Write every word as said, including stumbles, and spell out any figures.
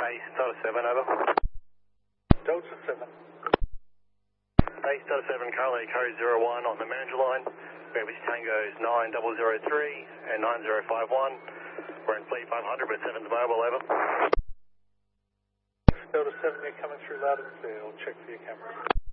Base, Delta seven, over. Delta seven. Base, Delta seven, currently code zero one on the manager line. British Tango's nine zero zero three and nine zero five one. We're in fleet five hundred, but seven's mobile, over. Delta seven, you're coming through loud and clear. I'll check for your camera.